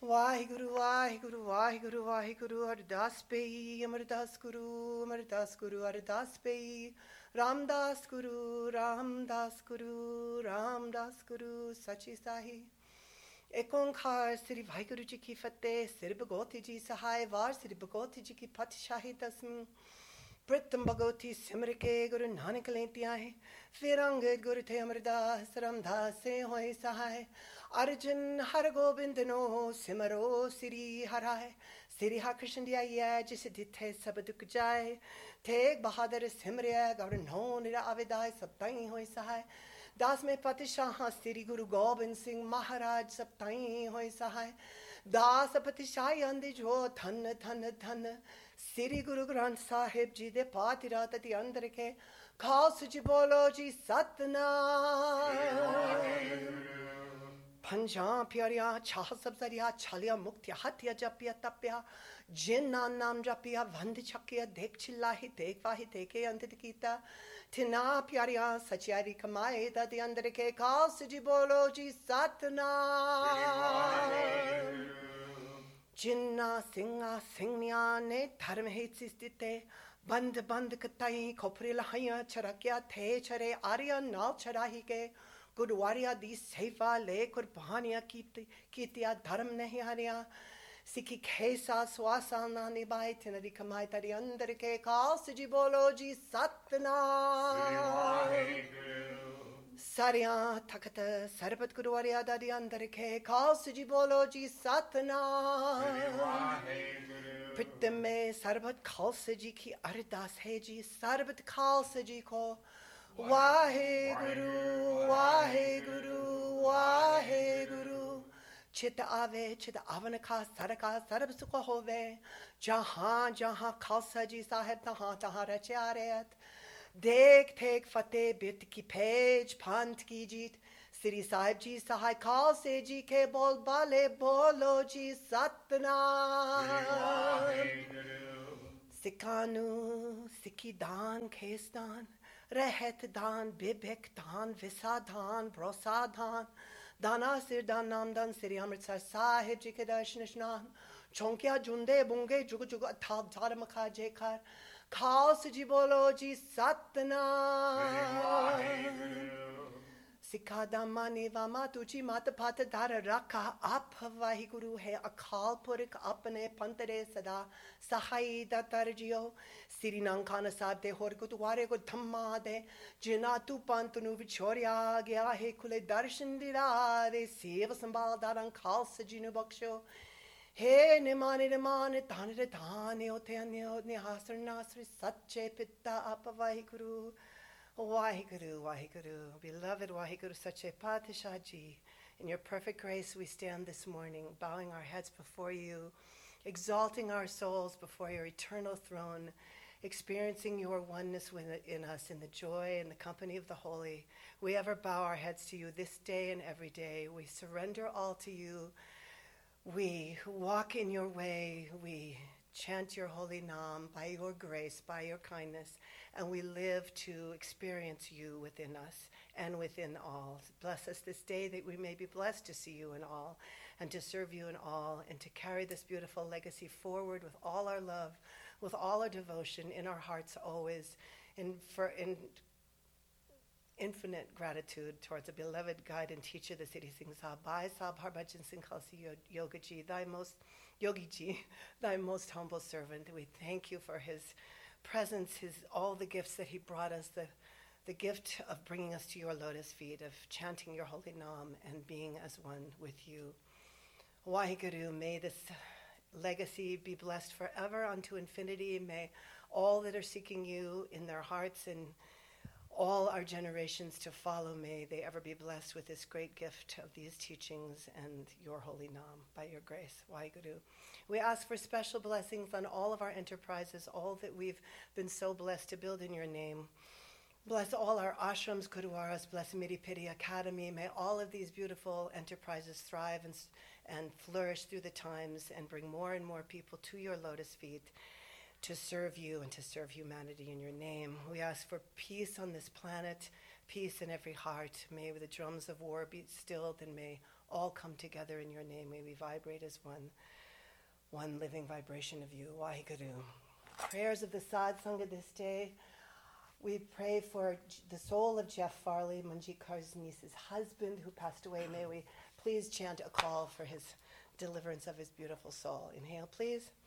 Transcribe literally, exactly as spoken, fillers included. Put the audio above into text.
Waheguru, Waheguru, Waheguru, Waheguru, Ardas Pei, Amardas Guru, Amardas Guru, Ardas Pei, Ramdas Guru, Ramdas Guru, Ramdas Guru, Sachi Sahi. एक ओंकार श्री वाहिगुरु जी की फतेह, श्री भगवती जी सहाय वार, श्री भगवती जी की पातशाही तस्म प्रथम भगवती सिमर के गुरु नानक लेतिया है, फिर अंगद गुरु थे अमरदास रामदास से होए सहाय, अर्जुन हर गोविंद नो सिमरो श्री हराय, श्री हा कृष्ण दिया ये जिस दिथे सब दुख जाए, थे बहादुर सिमरिया गौर नो निरा आवेदाय सब ताई होए सहाय, दास में पातशाह श्री गुरु गोबिंद सिंह महाराज सब ताई होए सहाय, दास पातशाही अंदि जो धन धन धन श्री गुरु ग्रंथ साहिब जी दे पाति रात दी अंदर के खास जी बोलो जी सतनाम। पंजा प्यारिया छाह सब सरिया छालिया मुक्तिया हत्या जपिया तपिया जिन नाम नाम जपिया वंद छकिया देख चिल्लाही देख वाही देखे अंतित कीता थिना प्यारिया सचियारी कमाए दादी अंदर के खास जी बोलो जी सतनाम। जिन्ना सिंगा सिंगनिया ने धर्म हित स्थित बंद बंद कताई खोपरी लहाइया चरकिया थे चरे आर्या नाव चराही के गुरुवारिया दी सेवा ले कुर्बानिया कीतिया धर्म नहीं हरिया सिखी खेसा स्वासा ना निभाए थे नदी कमाए तारी अंदर के खास जी बोलो जी सतनाम। सारिया थकत सरबत गुरुवारिया दादी अंदर के खास जी बोलो जी सतनाम। पिट में सरबत खास जी की अरदास है जी सरबत खास जी को वाहे गुरु वाहे गुरु वाहे गुरु चित आवे चित आवन का सर का सर्व सुख होवे जहाँ जहाँ खालसा जी साहेब तहाँ तहाँ रचे आरेत देख देख फतेह बिट की पेज पंथ की जीत श्री साहिब जी सहाय खालसे जी के बोल बाले बोलो जी सतनाम। सिखानु सिखी दान खेस दान रहत दान बिबिक दान विसा दान भरोसा दान दाना सिर दान नाम दान श्री अमृतसर साहिब जी के दर्शन स्नान चौंकिया जुंदे बुंगे जुग जुग अथाप धर्म खा जेकर खास जी बोलो जी सतनाम। सिखा दामा निवामा तुझी मात पात धार रखा आप वाहि गुरु है अकाल पुरख अपने पंतरे सदा सहाय दतर जियो श्री नंखान साहब दे होर को तुम्हारे को धम्मा दे जिना तू पंत नु विछोरिया गया है खुले दर्शन दिला दे सेव संभाल दारं खास जी नु बख्शो हे निमाने निमाने ताने ताने होते अन्य निहासर नासर सच्चे पिता आप वाहि गुरु Waheguru, Waheguru, beloved Waheguru Sache Patisha Ji, in your perfect grace we stand this morning, bowing our heads before you, exalting our souls before your eternal throne, experiencing your oneness within us in the joy and the company of the holy. We ever bow our heads to you this day and every day. We surrender all to you. We walk in your way. We chant your holy name by your grace, by your kindness, and we live to experience you within us and within all. Bless us this day that we may be blessed to see you in all and to serve you in all and to carry this beautiful legacy forward with all our love, with all our devotion in our hearts always, in, for, in infinite gratitude towards a beloved guide and teacher, the Siddhi Singh Sahib, Bhai Sahib Harbhajan Singh Khalsi Yoga Ji, thy most Yogi Ji, thy most humble servant. We thank you for his presence, his all the gifts that he brought us, the, the gift of bringing us to your lotus feet, of chanting your holy name and being as one with you. Waheguru, may this legacy be blessed forever unto infinity. May all that are seeking you in their hearts and all our generations to follow, may they ever be blessed with this great gift of these teachings and your holy name, by your grace, Waheguru. We ask for special blessings on all of our enterprises, all that we've been so blessed to build in your name. Bless all our ashrams, gurudwaras, bless Miri Piri Academy. May all of these beautiful enterprises thrive and, and flourish through the times and bring more and more people to your lotus feet to serve you and to serve humanity in your name. We ask for peace on this planet, peace in every heart. May the drums of war be stilled, and may all come together in your name. May we vibrate as one, one living vibration of you. Waheguru. Prayers of the Sad Sangha this day. We pray for the soul of Jeff Farley, Manjit Kaur's niece's husband who passed away. May we please chant a call for his deliverance of his beautiful soul. Inhale, please.